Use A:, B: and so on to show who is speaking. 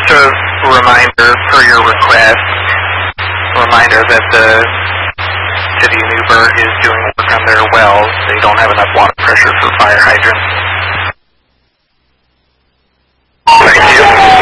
A: just a reminder per your request, reminder that the City of Newburgh is doing work on their wells. They don't have enough water pressure for fire hydrants. Thank you.